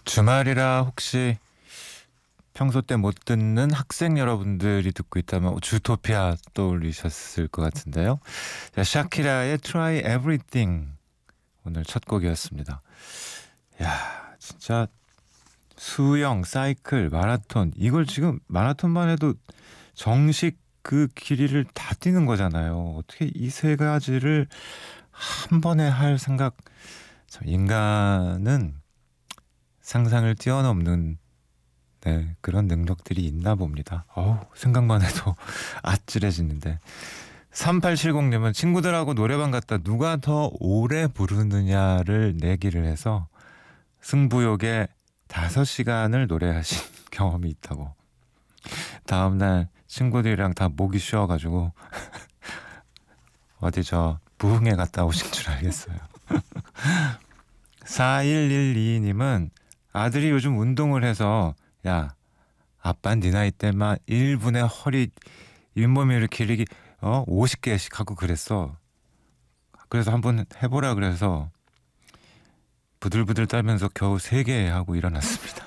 주말이라 혹시 평소 때 못 듣는 학생 여러분들이 듣고 있다면 주토피아 떠올리셨을 것 같은데요. 자, 샤키라의 Try Everything 오늘 첫 곡이었습니다. 야, 진짜 수영, 사이클, 마라톤 이걸 지금 마라톤만 해도 정식 그 길이를 다 뛰는 거잖아요. 어떻게 이 세 가지를 한 번에 할 생각. 인간은 상상을 뛰어넘는 그런 능력들이 있나 봅니다. 생각만 해도 아찔해지는데. 3870님은 친구들하고 노래방 갔다 누가 더 오래 부르느냐를 내기를 해서 승부욕에 5시간을 노래하신 경험이 있다고. 다음날 친구들이랑 다 목이 쉬어가지고 어디 부흥회 갔다 오신 줄 알겠어요. 4112님은 아들이 요즘 운동을 해서 야, 아빠 네 나이 때만 1분에 허리 잇몸을 길이기 50개씩 하고 그랬어. 그래서 한번 해보라 그래서 부들부들 떨면서 겨우 3개 하고 일어났습니다.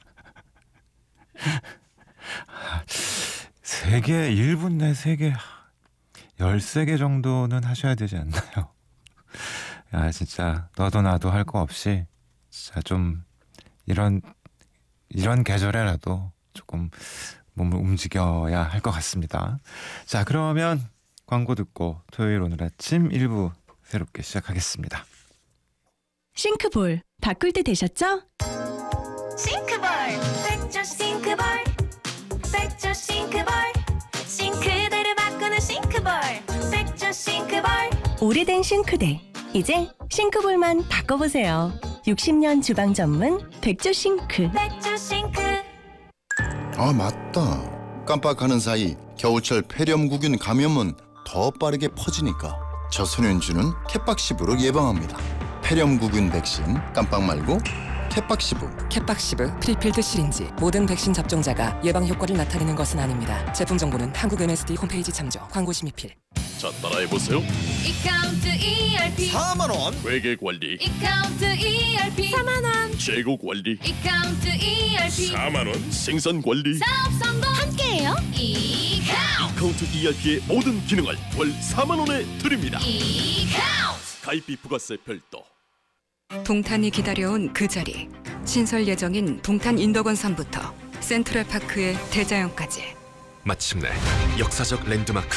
3개, 1분 내 3개, 13개 정도는 하셔야 되지 않나요? 야, 진짜 너도 나도 할 거 없이 진짜 좀 이런 계절에라도 조금 몸을 움직여야 할 것 같습니다. 자, 그러면 광고 듣고 토요일 오늘 아침 1부 새롭게 시작하겠습니다. 싱크볼 바꿀 때 되셨죠? 싱크볼 백조 싱크볼 백조 싱크볼 싱크대를 바꾸는 싱크볼 백조 싱크볼. 오래된 싱크대 이제 싱크볼만 바꿔보세요. 60년 주방 전문 백조 싱크. 백조 싱크. 아, 맞다. 깜빡하는 사이 겨울철 폐렴구균 감염은 더 빠르게 퍼지니까 저소년주는 캣박시브로 예방합니다. 폐렴구균 백신 깜빡 말고 캣박시브. 캣박시브 프리필드 시린지 모든 백신 접종자가 예방 효과를 나타내는 것은 아닙니다. 제품 정보는 한국 MSD 홈페이지 참조. 광고 심의필. 자, 따라해보세요. 이카운트 ERP 4만원 회계관리, 이카운트 ERP 4만원 재고 관리, 이카운트 ERP 4만원 생산관리. 사업 성공 함께해요. 이카운트 이카운트 ERP의 모든 기능을 월 4만원에 드립니다. 이카운트. 가입비 부가세 별도. 동탄이 기다려온 그 자리. 신설 예정인 동탄 인덕원산부터 센트럴파크의 대자연까지. 마침내 역사적 랜드마크